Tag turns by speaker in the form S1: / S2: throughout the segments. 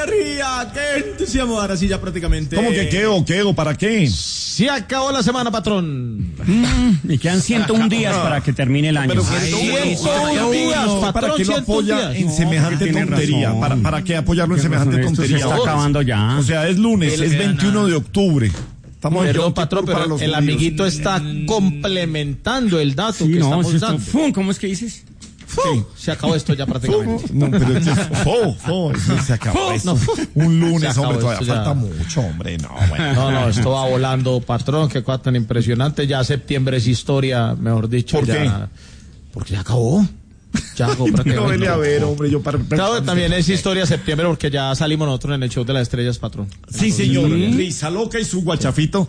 S1: energía, qué entusiasmo. Ahora sí, ya prácticamente.
S2: ¿Cómo que qué o para qué?
S1: Se acabó la semana, patrón.
S3: Y quedan 101 días para que termine el año.
S2: Pero
S1: Ay, 101 días,
S2: ¿para
S1: patrón,
S2: qué lo
S1: 101
S2: apoya
S1: días.
S2: en semejante
S3: tiene
S2: tontería?
S3: razón.
S2: ¿Para qué apoyarlo en semejante
S3: Esto
S2: tontería?
S3: se está acabando ya.
S2: O sea, es lunes, es 21 de octubre. Estamos en
S1: Perdón,
S2: Yom
S1: patrón,
S2: Kippur para
S1: pero
S2: los
S1: el
S2: judíos.
S1: amiguito está complementando el dato
S3: Sí,
S1: que
S3: no,
S1: estamos
S3: si esto,
S1: dando.
S3: ¿cómo es que dices?
S1: Se acabó esto ya prácticamente.
S2: No, pero se acabó esto. Un lunes,
S1: Se acabó
S2: hombre, todavía
S1: esto ya.
S2: falta mucho, hombre. No, bueno.
S1: No, esto va volando, patrón, qué cosa tan impresionante. Ya septiembre es historia, mejor dicho.
S2: ¿Por
S1: ya,
S2: qué?
S1: Porque ya acabó. Ya acabó
S2: No,
S1: prácticamente.
S2: vele a ver, hombre, yo para...
S1: Claro, también es historia septiembre porque ya salimos nosotros en el show de las estrellas, patrón.
S2: Sí, señor. Risa Loca y su guachafita,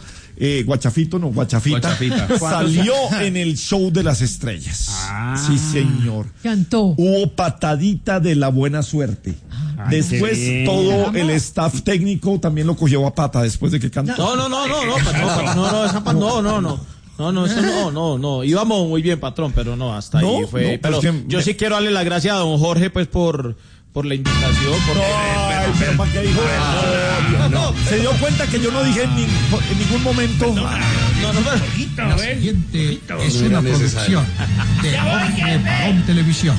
S2: salió en el show de las estrellas. Sí, señor.
S4: Cantó.
S2: Hubo patadita de la buena suerte. Después todo el staff técnico también lo cogió a pata después de que cantó.
S1: No, patrón, no, íbamos muy bien, patrón, pero no, hasta ahí
S2: No,
S1: fue.
S2: no,
S1: pero
S2: pues que
S1: yo sí quiero darle las gracias a don Jorge, pues, por la invitación.
S2: Ay, pero ¿para qué dijo eso? No. Se dio cuenta que yo no dije en ningún momento.
S5: La siguiente es una producción de Jorge Barón Televisión.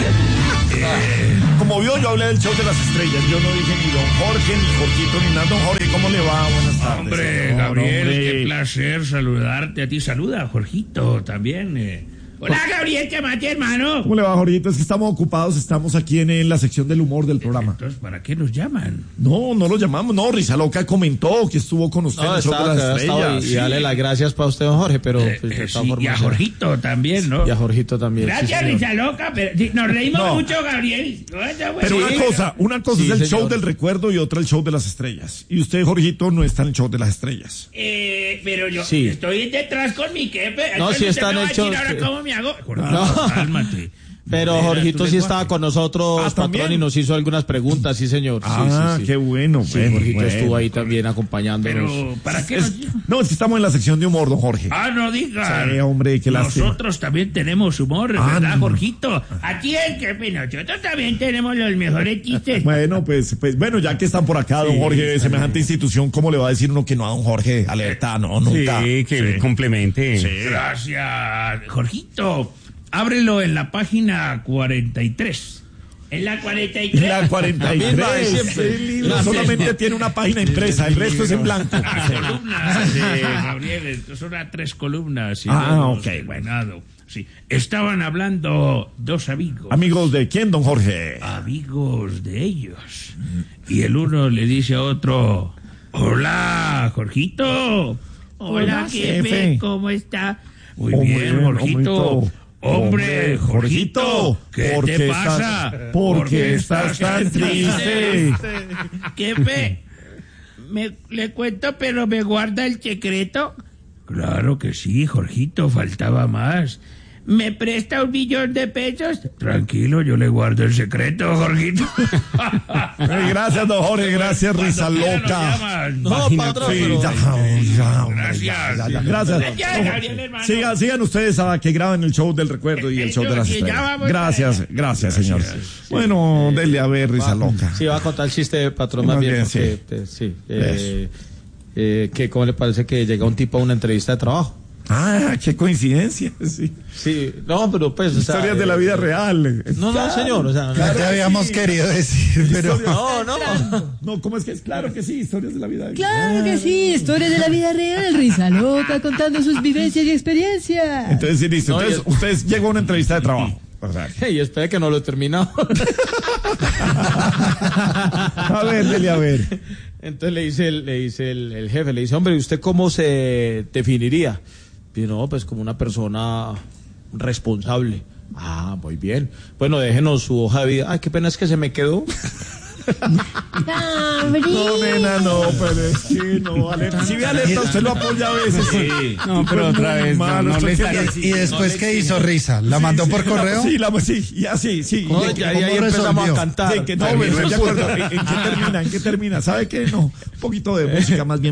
S2: Como vio, yo hablé del show de las estrellas. Yo no dije ni don Jorge, ni Jorgito, ni nada. Don Jorge, ¿cómo le va? Buenas tardes.
S6: Hombre, Gabriel, qué placer saludarte a ti. Saluda, Jorgito, también. Hola, Gabriel, ¿qué mate, hermano?
S2: ¿Cómo le va, Jorgito? Es que estamos ocupados, estamos aquí en la sección del humor del programa.
S6: Entonces, ¿para qué nos llaman?
S2: No lo llamamos. No, Risa Loca comentó que estuvo con usted en el show de las estrellas.
S1: Y dale las gracias para usted, don Jorge, pero pues, de todas
S6: Sí, y
S1: formas,
S6: a Jorgito también, ¿no?
S1: y a Jorgito también.
S6: Gracias,
S1: sí, señor.
S6: Risa Loca, pero sí, nos reímos
S2: No.
S6: mucho, Gabriel.
S2: Pero una cosa
S1: Sí,
S2: es el
S1: señor.
S2: show del recuerdo y otra el show de las estrellas. Y usted, Jorgito, no está en el show de las estrellas.
S6: Pero yo
S1: Sí.
S6: estoy detrás con mi jefe.
S1: No,
S6: Entonces
S1: sí
S6: usted
S1: está
S6: me
S1: en
S6: va
S1: el
S6: a decir
S1: show,
S6: ahora
S1: sí.
S6: cómo me hago. Jorgito,
S1: No.
S6: cálmate.
S1: Pero
S6: Modera
S1: Jorgito
S6: tu
S1: sí
S6: lenguaje.
S1: estaba con nosotros, patrón,
S2: ¿también?
S1: y nos hizo algunas preguntas, sí, señor. Sí.
S2: Qué bueno.
S1: Sí,
S2: bueno,
S1: Jorgito
S2: bueno.
S1: estuvo ahí también acompañándonos.
S6: Pero, ¿para qué
S2: Es
S6: nos...
S2: que estamos en la sección de humor, don Jorge.
S6: No digas.
S2: Sí, hombre, qué lástima.
S6: Nosotros también tenemos humor, ¿verdad,
S2: no.
S6: Jorgito? Aquí es que nosotros también tenemos los mejores chistes.
S2: Bueno, pues, bueno, ya que están por acá, don Jorge, de semejante institución, ¿cómo le va a decir uno que no a don Jorge? Alerta, no, nunca.
S3: Sí, que complemente.
S6: Gracias, Jorgito. Ábrelo en la página 43. En la 43.
S2: La 43.
S1: La misma de siempre.
S2: El libro solamente tiene una página impresa, el resto es en blanco.
S6: Columnas, Gabriel, estos son las 3 columnas.
S2: Ok,
S6: bueno. Sí. Estaban hablando dos amigos.
S2: Amigos de quién, don Jorge.
S6: Amigos de ellos. Y el uno le dice a otro: hola, Jorgito. Hola, jefe, ¿cómo está? Muy bien, Jorgito. Hombre, Jorgito, ¿qué te pasa?
S2: ¿Por qué estás tan triste?
S6: Jefe, le cuento, pero me guarda el secreto. Claro que sí, Jorgito, faltaba más. ¿Me presta 1 millón de pesos? Tranquilo, yo le guardo el secreto, Jorgito.
S2: Gracias, don Jorge, gracias, Risa Loca.
S1: No, patrón,
S2: Sí,
S1: pero...
S6: Gracias.
S2: Gracias.
S6: Ya, Gabriel, hermano.
S2: Sigan ustedes a que graben el show del recuerdo y el show de las
S6: Sí, ya
S2: estrellas.
S6: vamos
S2: Gracias, señor. Bueno, dele a ver, Risa Loca.
S1: Sí, va a contar el chiste, patrón, más
S2: Más
S1: bien,
S2: bien,
S1: porque, que ¿cómo le parece que llega un tipo a una entrevista de trabajo?
S2: Qué coincidencia, sí.
S1: Sí, no, pero pues, o sea,
S2: Historias de la vida real.
S1: No, señor, o sea,
S2: Claro
S7: Te
S2: que
S7: habíamos
S2: sí.
S7: querido decir, pero...
S2: No, ¿cómo es que es? Claro que sí, historias de la vida real.
S4: Claro que sí, historias de la vida real, Risa Loca contando sus vivencias y experiencias.
S2: Entonces, sí, listo.
S1: No,
S2: Entonces, ustedes llegan a una entrevista de trabajo. ¿Verdad?
S1: y espera que no lo he terminado.
S2: A ver, dele a ver.
S1: Entonces le dice el jefe, le dice, hombre, ¿y usted cómo se definiría? Y no, pues como una persona responsable. Muy bien. Bueno, déjenos su hoja de vida. Ay, qué pena es que se me quedó.
S2: No, nena, no, pero es que no, alerta. Si ve alerta, usted lo apoya a veces. Sí.
S3: No, pero otra vez, no le está...
S7: ¿Y después qué hizo Risa? ¿La mandó por correo?
S2: Sí, y así, sí.
S1: No,
S2: Y
S1: ya
S2: ¿cómo
S1: ahí empezamos
S7: resolvió?
S1: a cantar.
S2: Sí, que no, pero de acuerdo. ¿En qué termina? ¿Sabe qué? No, un poquito de música más bien.